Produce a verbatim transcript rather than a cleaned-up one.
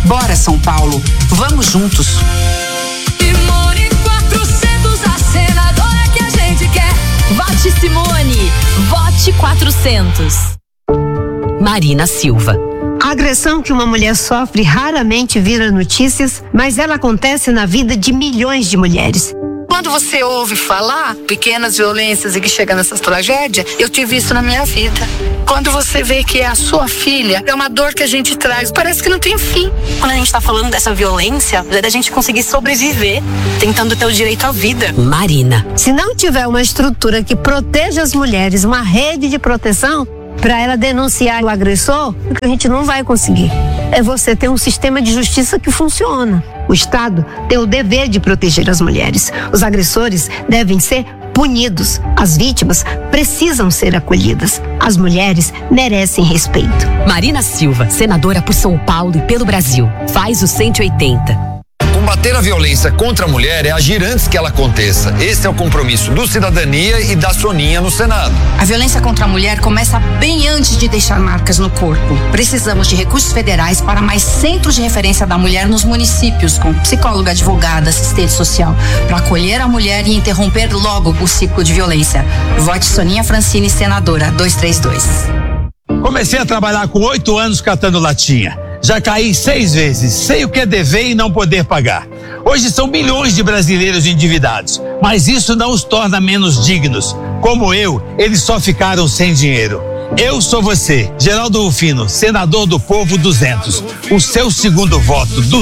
Bora, São Paulo. Vamos juntos. Simone quatrocentos, a senadora que a gente quer. Vote Simone. Vote quatrocentos. Marina Silva. A agressão que uma mulher sofre raramente vira notícias, mas ela acontece na vida de milhões de mulheres. Quando você ouve falar pequenas violências e que chega nessas tragédias, eu tive isso na minha vida. Quando você vê que é a sua filha, é uma dor que a gente traz, parece que não tem fim. Quando a gente tá falando dessa violência, é da gente conseguir sobreviver, tentando ter o direito à vida. Marina. Se não tiver uma estrutura que proteja as mulheres, uma rede de proteção, para ela denunciar o agressor, a gente não vai conseguir. É você ter um sistema de justiça que funciona. O Estado tem o dever de proteger as mulheres. Os agressores devem ser punidos. As vítimas precisam ser acolhidas. As mulheres merecem respeito. Marina Silva, senadora por São Paulo e pelo Brasil. Faz o cento e oitenta. Combater a violência contra a mulher é agir antes que ela aconteça. Esse é o compromisso do Cidadania e da Soninha no Senado. A violência contra a mulher começa bem antes de deixar marcas no corpo. Precisamos de recursos federais para mais centros de referência da mulher nos municípios, com psicóloga, advogada, assistente social, para acolher a mulher e interromper logo o ciclo de violência. Vote Soninha Francine, senadora, dois três dois. Comecei a trabalhar com oito anos catando latinha. Já caí seis vezes, sei o que é dever e não poder pagar. Hoje são milhões de brasileiros endividados, mas isso não os torna menos dignos. Como eu, eles só ficaram sem dinheiro. Eu sou você, Geraldo Rufino, senador do Povo duzentos. O seu segundo voto.